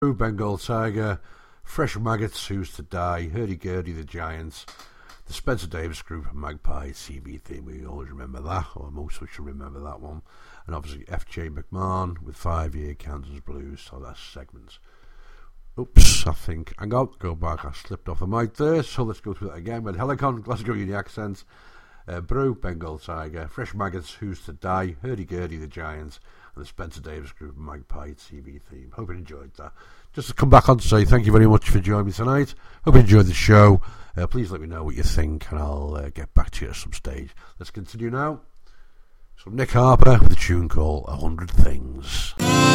Bengal Tiger, Fresh Maggots, Who's to Die, Hurdy-Gurdy the Giants, the Spencer Davis Group, Magpie TV theme. We always remember that, or most of us should remember that one. And obviously F.J. McMahon with 5 Year Kansas Blues, so that's segments. Oops, I think, hang on, go back, I slipped off the mic there, so let's go through that again. With Helicon, Glasgow Uni accents, Brew, Bengal Tiger, Fresh Maggots, Who's to Die, Hurdy-Gurdy the Giants, and the Spencer Davis Group Magpie TV theme. Hope you enjoyed that. Just to come back on to say thank you very much for joining me tonight. Hope you enjoyed the show. Please let me know what you think, and I'll get back to you at some stage. Let's continue now. So Nick Harper with a tune called 100 Things.